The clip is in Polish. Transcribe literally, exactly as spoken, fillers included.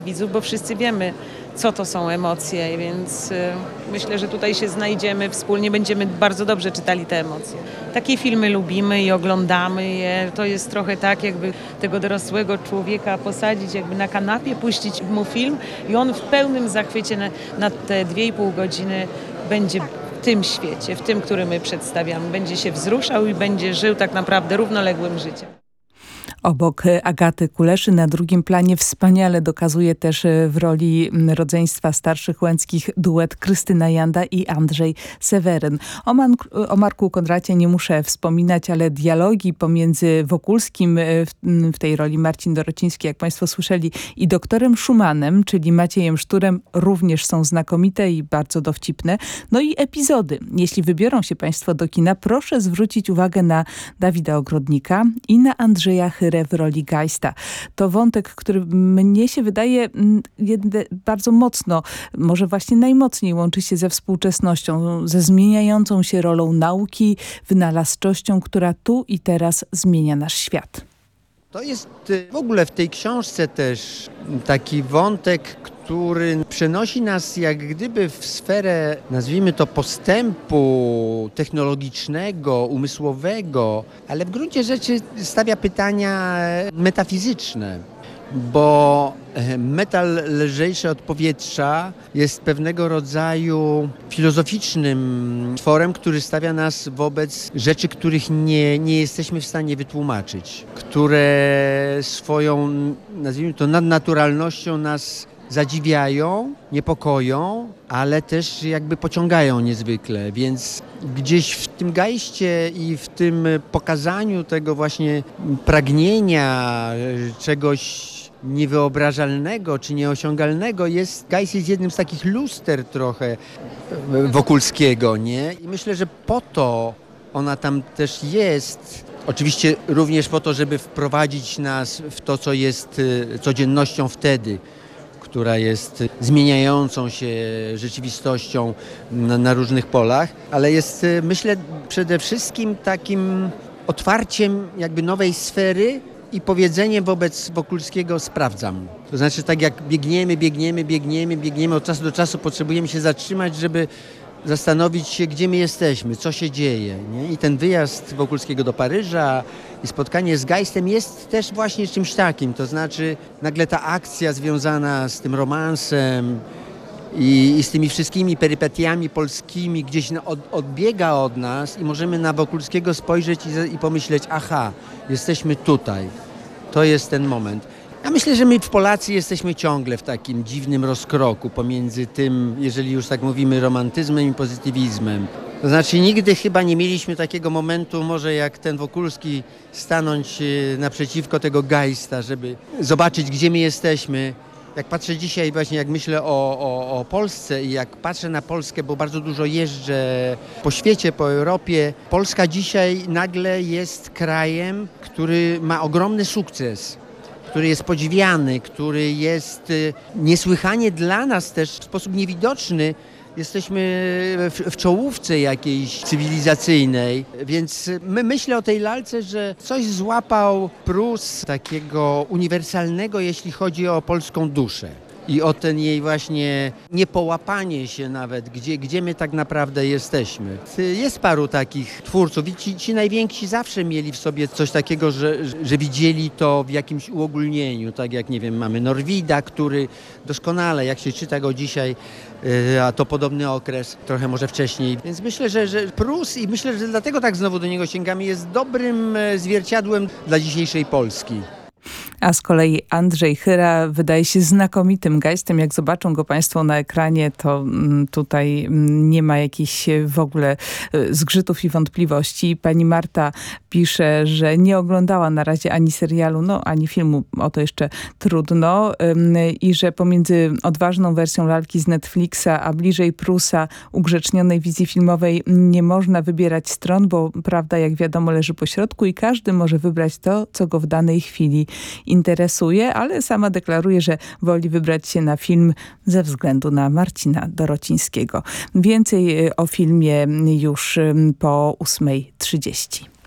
widzów, bo wszyscy wiemy, co to są emocje, więc y, myślę, że tutaj się znajdziemy, wspólnie będziemy bardzo dobrze czytali te emocje. Takie filmy lubimy i oglądamy je. To jest trochę tak, jakby tego dorosłego człowieka posadzić jakby na kanapie, puścić mu film i on w pełnym zachwycie na, na te dwie i pół godziny będzie w tym świecie, w tym, który my przedstawiamy. Będzie się wzruszał i będzie żył tak naprawdę równoległym życiem. Obok Agaty Kuleszy na drugim planie wspaniale dokazuje też w roli rodzeństwa starszych Łęckich duet Krystyna Janda i Andrzej Seweryn. O, Man o Marku Kondracie nie muszę wspominać, ale dialogi pomiędzy Wokulskim, w, w tej roli Marcin Dorociński, jak Państwo słyszeli, i doktorem Szumanem, czyli Maciejem Szturem, również są znakomite i bardzo dowcipne. No i epizody. Jeśli wybiorą się Państwo do kina, proszę zwrócić uwagę na Dawida Ogrodnika i na Andrzeja Chyrę w roli Geista. To wątek, który mnie się wydaje jedne, bardzo mocno, może właśnie najmocniej łączy się ze współczesnością, ze zmieniającą się rolą nauki, wynalazczością, która tu i teraz zmienia nasz świat. To jest w ogóle w tej książce też taki wątek, który przenosi nas jak gdyby w sferę, nazwijmy to, postępu technologicznego, umysłowego, ale w gruncie rzeczy stawia pytania metafizyczne, bo metal lżejszy od powietrza jest pewnego rodzaju filozoficznym tworem, który stawia nas wobec rzeczy, których nie, nie jesteśmy w stanie wytłumaczyć, które swoją, nazwijmy to, nadnaturalnością nas zadziwiają, niepokoją, ale też jakby pociągają niezwykle, więc gdzieś w tym Geistie i w tym pokazaniu tego właśnie pragnienia czegoś niewyobrażalnego czy nieosiągalnego jest, Geist jest jednym z takich luster trochę Wokulskiego, nie? I myślę, że po to ona tam też jest. Oczywiście również po to, żeby wprowadzić nas w to, co jest codziennością wtedy, która jest zmieniającą się rzeczywistością na, na różnych polach, ale jest, myślę, przede wszystkim takim otwarciem jakby nowej sfery i powiedzeniem wobec Wokulskiego sprawdzam. To znaczy tak jak biegniemy, biegniemy, biegniemy, biegniemy, od czasu do czasu potrzebujemy się zatrzymać, żeby zastanowić się, gdzie my jesteśmy, co się dzieje. Nie? I ten wyjazd Wokulskiego do Paryża i spotkanie z Geistem jest też właśnie czymś takim. To znaczy nagle ta akcja związana z tym romansem i, i z tymi wszystkimi perypetiami polskimi gdzieś od, odbiega od nas i możemy na Wokulskiego spojrzeć i, i pomyśleć, aha, jesteśmy tutaj. To jest ten moment. Ja myślę, że my w Polacy jesteśmy ciągle w takim dziwnym rozkroku pomiędzy tym, jeżeli już tak mówimy, romantyzmem i pozytywizmem. To znaczy nigdy chyba nie mieliśmy takiego momentu, może jak ten Wokulski, stanąć naprzeciwko tego Geista, żeby zobaczyć, gdzie my jesteśmy. Jak patrzę dzisiaj właśnie, jak myślę o, o, o Polsce i jak patrzę na Polskę, bo bardzo dużo jeżdżę po świecie, po Europie, Polska dzisiaj nagle jest krajem, który ma ogromny sukces, który jest podziwiany, który jest niesłychanie dla nas też w sposób niewidoczny. Jesteśmy w, w czołówce jakiejś cywilizacyjnej, więc my, myślę o tej lalce, że coś złapał Prus takiego uniwersalnego, jeśli chodzi o polską duszę. I o ten jej właśnie niepołapanie się nawet, gdzie, gdzie my tak naprawdę jesteśmy. Jest paru takich twórców i ci, ci najwięksi zawsze mieli w sobie coś takiego, że, że widzieli to w jakimś uogólnieniu. Tak jak, nie wiem, mamy Norwida, który doskonale, jak się czyta go dzisiaj, a to podobny okres, trochę może wcześniej. Więc myślę, że, że Prus i myślę, że dlatego tak znowu do niego sięgamy, jest dobrym zwierciadłem dla dzisiejszej Polski. A z kolei Andrzej Chyra wydaje się znakomitym Geistem. Jak zobaczą go Państwo na ekranie, to tutaj nie ma jakichś w ogóle zgrzytów i wątpliwości. Pani Marta pisze, że nie oglądała na razie ani serialu, no ani filmu, o to jeszcze trudno. I że pomiędzy odważną wersją lalki z Netflixa, a bliżej Prusa ugrzecznionej wizji filmowej nie można wybierać stron, bo prawda, jak wiadomo, leży po środku i każdy może wybrać to, co go w danej chwili interesuje, ale sama deklaruje, że woli wybrać się na film ze względu na Marcina Dorocińskiego. Więcej o filmie już po ósmej trzydzieści.